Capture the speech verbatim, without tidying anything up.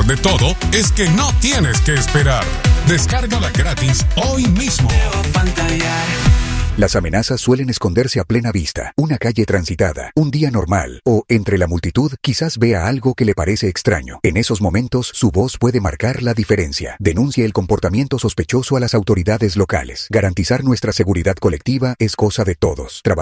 de todo es que no tienes que esperar. Descárgala gratis hoy mismo. Las amenazas suelen esconderse a plena vista, una calle transitada, un día normal, o entre la multitud quizás vea algo que le parece extraño. En esos momentos, su voz puede marcar la diferencia. Denuncie el comportamiento sospechoso a las autoridades locales. Garantizar nuestra seguridad colectiva es cosa de todos.